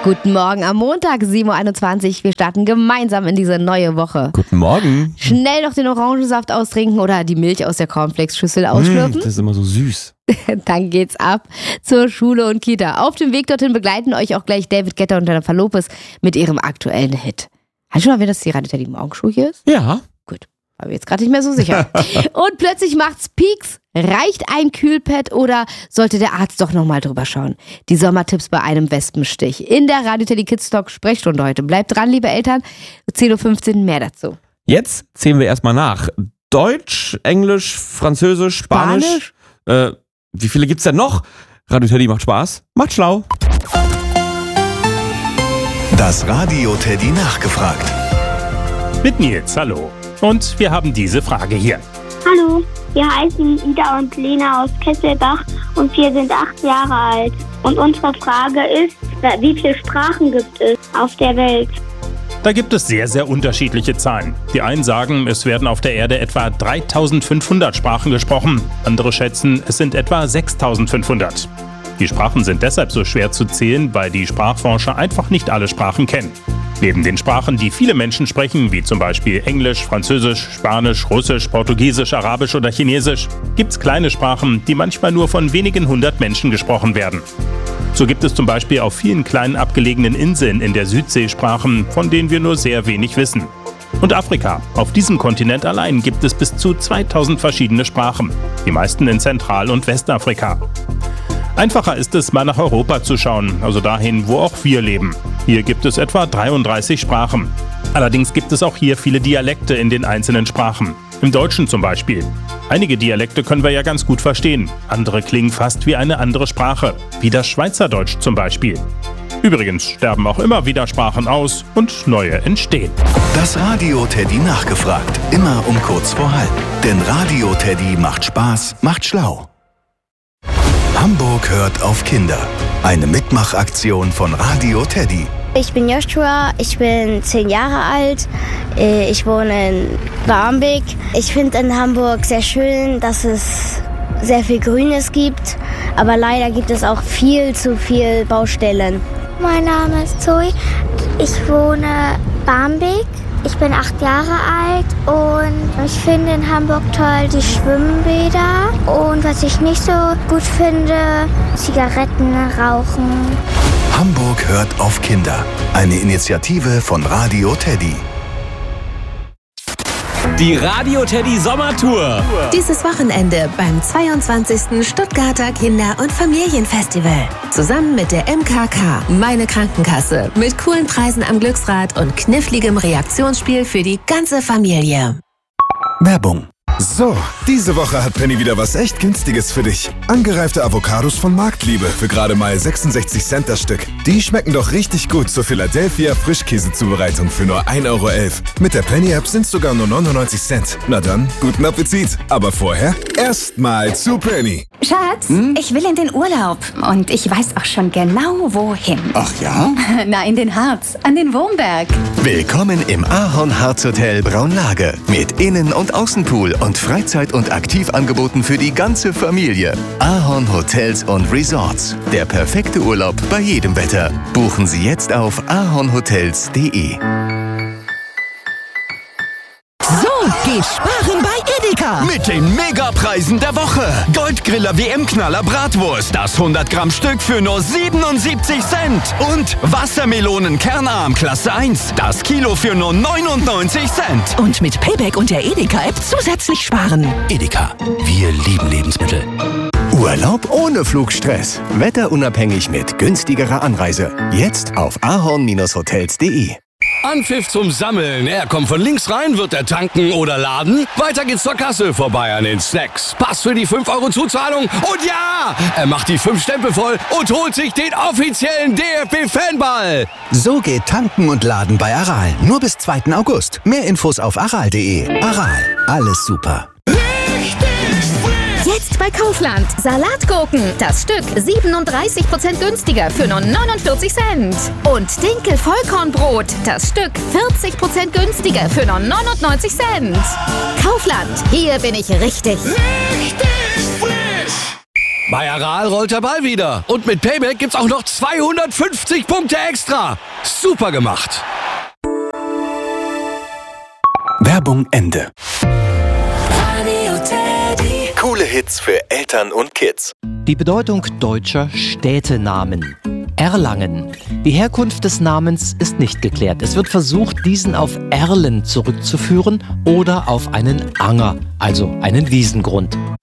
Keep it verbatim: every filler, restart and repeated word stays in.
Guten Morgen am Montag, sieben Uhr einundzwanzig. Wir starten gemeinsam in diese neue Woche. Guten Morgen. Schnell noch den Orangensaft austrinken oder die Milch aus der Cornflakes-Schüssel ausschlürfen. Mm, das ist immer so süß. Dann geht's ab zur Schule und Kita. Auf dem Weg dorthin begleiten euch auch gleich David Guetta und Jennifer Lopez mit ihrem aktuellen Hit. Hast du schon mal, wer das die Radio Teddy Morgenshow hier ist? Ja. Gut, war mir jetzt gerade nicht mehr so sicher. Und plötzlich macht's Pieks. Reicht ein Kühlpad oder sollte der Arzt doch nochmal drüber schauen? Die Sommertipps bei einem Wespenstich. In der Radio Teddy Kids Talk Sprechstunde heute. Bleibt dran, liebe Eltern. zehn Uhr fünfzehn, mehr dazu. Jetzt zählen wir erstmal nach. Deutsch, Englisch, Französisch, Spanisch. Spanisch? Äh, wie viele gibt's denn noch? Radio Teddy macht Spaß, macht schlau. Das Radio Teddy nachgefragt. Mit Nils, hallo. Und wir haben diese Frage hier. Hallo, wir heißen Ida und Lena aus Kesselbach und wir sind acht Jahre alt. Und unsere Frage ist, wie viele Sprachen gibt es auf der Welt? Da gibt es sehr, sehr unterschiedliche Zahlen. Die einen sagen, es werden auf der Erde etwa dreitausendfünfhundert Sprachen gesprochen. Andere schätzen, es sind etwa sechstausendfünfhundert. Die Sprachen sind deshalb so schwer zu zählen, weil die Sprachforscher einfach nicht alle Sprachen kennen. Neben den Sprachen, die viele Menschen sprechen, wie zum Beispiel Englisch, Französisch, Spanisch, Russisch, Portugiesisch, Arabisch oder Chinesisch, gibt es kleine Sprachen, die manchmal nur von wenigen hundert Menschen gesprochen werden. So gibt es zum Beispiel auf vielen kleinen abgelegenen Inseln in der Südsee Sprachen, von denen wir nur sehr wenig wissen. Und Afrika. Auf diesem Kontinent allein gibt es bis zu zweitausend verschiedene Sprachen, die meisten in Zentral- und Westafrika. Einfacher ist es, mal nach Europa zu schauen, also dahin, wo auch wir leben. Hier gibt es etwa dreiunddreißig Sprachen. Allerdings gibt es auch hier viele Dialekte in den einzelnen Sprachen. Im Deutschen zum Beispiel. Einige Dialekte können wir ja ganz gut verstehen. Andere klingen fast wie eine andere Sprache, wie das Schweizerdeutsch zum Beispiel. Übrigens sterben auch immer wieder Sprachen aus und neue entstehen. Das Radio Teddy nachgefragt. Immer um kurz vor halb. Denn Radio Teddy macht Spaß, macht schlau. Hamburg hört auf Kinder. Eine Mitmachaktion von Radio Teddy. Ich bin Joshua, ich bin zehn Jahre alt, ich wohne in Barmbek. Ich finde in Hamburg sehr schön, dass es sehr viel Grünes gibt, aber leider gibt es auch viel zu viel Baustellen. Mein Name ist Zoe, ich wohne in Barmbek. Ich bin acht Jahre alt und ich finde in Hamburg toll die Schwimmbäder. Und was ich nicht so gut finde, Zigaretten rauchen. Hamburg hört auf Kinder. Eine Initiative von Radio Teddy. Die Radio Teddy Sommertour. Dieses Wochenende beim zweiundzwanzigsten Stuttgarter Kinder- und Familienfestival. Zusammen mit der M K K, meine Krankenkasse, mit coolen Preisen am Glücksrad und kniffligem Reaktionsspiel für die ganze Familie. Werbung. So, diese Woche hat Penny wieder was echt Günstiges für dich. Angereifte Avocados von Marktliebe für gerade mal sechsundsechzig Cent das Stück. Die schmecken doch richtig gut zur Philadelphia Frischkäsezubereitung für nur ein Euro elf. Mit der Penny-App sind es sogar nur neunundneunzig Cent. Na dann, guten Appetit. Aber vorher erstmal zu Penny. Schatz, hm? Ich will in den Urlaub und ich weiß auch schon genau, wohin. Ach ja? Na, in den Harz, an den Wurmberg. Willkommen im Ahorn Harz Hotel Braunlage mit Innen- und Außenpool und Freizeit- und Aktivangeboten für die ganze Familie. Ahorn Hotels und Resorts. Der perfekte Urlaub bei jedem Wetter. Buchen Sie jetzt auf ahornhotels punkt de. So geht sparen bei Edeka. Mit den Megapreisen der Woche. Goldgriller W M-Knaller Bratwurst. Das hundert Gramm Stück für nur siebenundsiebzig Cent. Und Wassermelonen Kernarm Klasse eins. Das Kilo für nur neunundneunzig Cent. Und mit Payback und der Edeka-App zusätzlich sparen. Edeka. Wir lieben Lebensmittel. Urlaub ohne Flugstress. Wetterunabhängig mit günstigerer Anreise. Jetzt auf ahorn hotels punkt de. Anpfiff zum Sammeln. Er kommt von links rein, wird er tanken oder laden. Weiter geht's zur Kasse, vorbei an den Snacks. Pass für die fünf Euro Zuzahlung. Und ja, er macht die fünf Stempel voll und holt sich den offiziellen D F B-Fanball. So geht tanken und laden bei Aral. Nur bis zweiten August. Mehr Infos auf aral punkt de. Aral. Alles super. Jetzt bei Kaufland. Salatgurken. Das Stück siebenunddreißig Prozent günstiger für nur neunundvierzig Cent. Und Dinkel Vollkornbrot. Das Stück vierzig Prozent günstiger für nur neunundneunzig Cent. Kaufland. Hier bin ich richtig. Richtig frisch. Bei Aral rollt der Ball wieder. Und mit Payback gibt's auch noch zweihundertfünfzig Punkte extra. Super gemacht. Werbung Ende. Coole Hits für Eltern und Kids. Die Bedeutung deutscher Städtenamen. Erlangen. Die Herkunft des Namens ist nicht geklärt. Es wird versucht, diesen auf Erlen zurückzuführen oder auf einen Anger, also einen Wiesengrund.